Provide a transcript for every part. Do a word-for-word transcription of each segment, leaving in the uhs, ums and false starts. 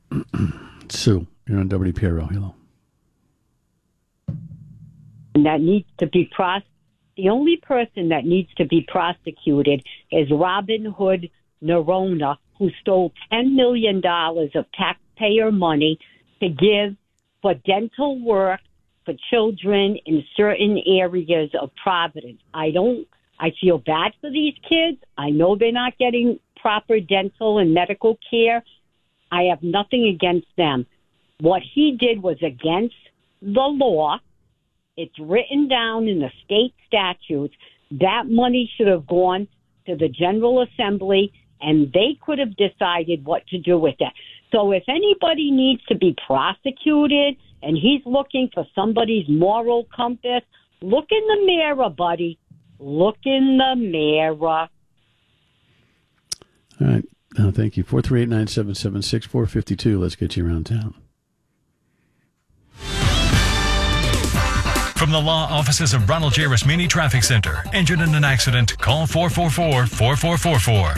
Sue, you're on W P R O. Hello. And that needs to be pros. The only person that needs to be prosecuted is Robin Hood Nerona, who stole ten million dollars of taxpayer money to give for dental work for children in certain areas of Providence. I don't, I feel bad for these kids. I know they're not getting proper dental and medical care. I have nothing against them. What he did was against the law. It's written down in the state statutes. That money should have gone to the General Assembly, and they could have decided what to do with it. So if anybody needs to be prosecuted and he's looking for somebody's moral compass, look in the mirror, buddy. Look in the mirror. All right. Uh, thank you. four three eight, nine seven seven, six four five two. Let's get you around town. From the law offices of Ronald J. Rasmini Traffic Center. Injured in an accident? Call four four four, four four four four.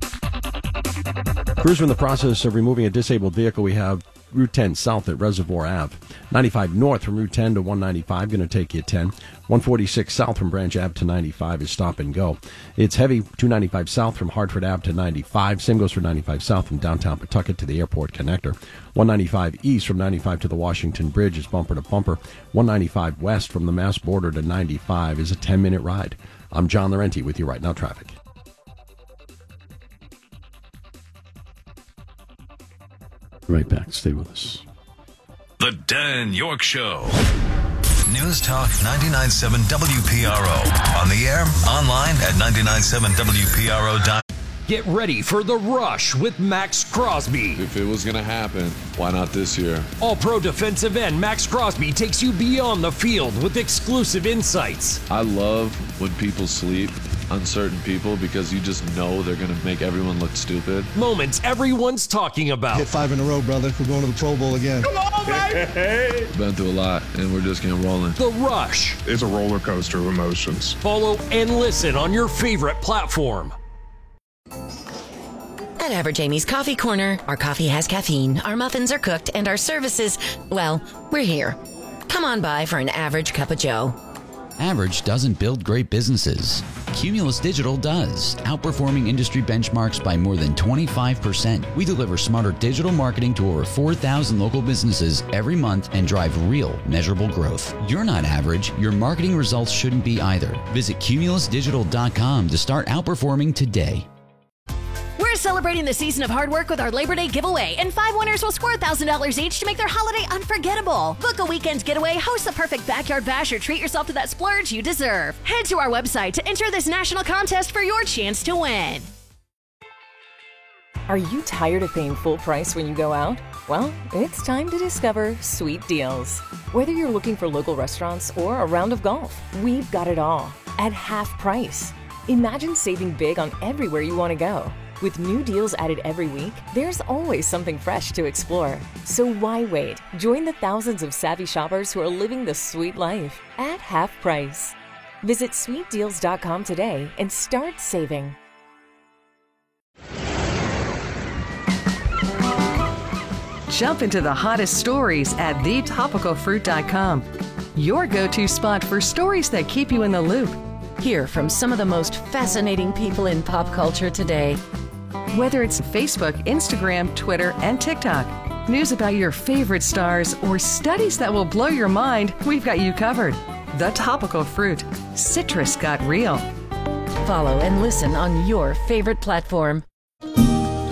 Crews are in the process of removing a disabled vehicle. We have Route ten south at Reservoir Avenue. ninety-five north from Route ten to one ninety-five, going to take you ten. one forty-six south from Branch Avenue to ninety-five is stop and go. It's heavy, two ninety-five south from Hartford Avenue to ninety-five. Same goes for ninety-five south from downtown Pawtucket to the airport connector. one ninety-five east from ninety-five to the Washington Bridge is bumper to bumper. one ninety-five west from the Mass border to ninety-five is a ten-minute ride. I'm John Laurenti with you right now, traffic. Right back. Stay with us. The Dan York Show. News Talk ninety-nine point seven W P R O. On the air, online at nine nine seven W P R O dot com. Get ready for The Rush with Max Crosby. If it was going to happen, why not this year? All-pro defensive end Max Crosby takes you beyond the field with exclusive insights. I love when people sleep on certain people because you just know they're going to make everyone look stupid. Moments everyone's talking about. Hit five in a row, brother. We're going to the Pro Bowl again. Come on, baby! Been through a lot, and we're just getting rolling. The Rush. It's a roller coaster of emotions. Follow and listen on your favorite platform. At Average Amy's Coffee Corner, our coffee has caffeine, our muffins are cooked, and our services, well, we're here. Come on by for an average cup of joe. Average doesn't build great businesses. Cumulus Digital does, outperforming industry benchmarks by more than twenty-five percent. We deliver smarter digital marketing to over four thousand local businesses every month and drive real, measurable growth. You're not average. Your marketing results shouldn't be either. Visit cumulus digital dot com to start outperforming today. We're celebrating the season of hard work with our Labor Day giveaway, and five winners will score one thousand dollars each to make their holiday unforgettable. Book a weekend getaway, host the perfect backyard bash, or treat yourself to that splurge you deserve. Head to our website to enter this national contest for your chance to win. Are you tired of paying full price when you go out? Well, it's time to discover Sweet Deals. Whether you're looking for local restaurants or a round of golf, we've got it all at half price. Imagine saving big on everywhere you want to go. With new deals added every week, there's always something fresh to explore. So why wait? Join the thousands of savvy shoppers who are living the sweet life at half price. Visit sweet deals dot com today and start saving. Jump into the hottest stories at the topical fruit dot com. Your go-to spot for stories that keep you in the loop. Hear from some of the most fascinating people in pop culture today. Whether it's Facebook, Instagram, Twitter, and TikTok, news about your favorite stars, or studies that will blow your mind, we've got you covered. The Topical Fruit. Citrus got real. Follow and listen on your favorite platform.